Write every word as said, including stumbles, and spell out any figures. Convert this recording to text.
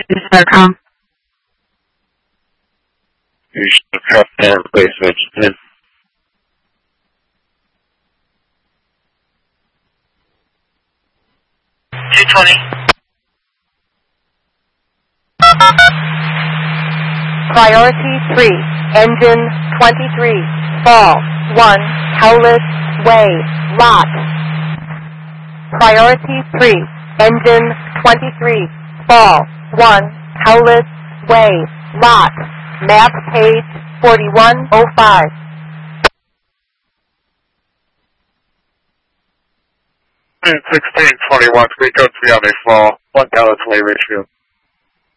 dot com. You should have and replace it. two twenty. Priority three, engine twenty-three, fall, one, Howlett Way, lot. Priority three, engine twenty-three, fall, one, Howlett Way, lot. Map page forty-one oh five. sixteen twenty-one, three code three on a fall, one Dallas Way, Richfield.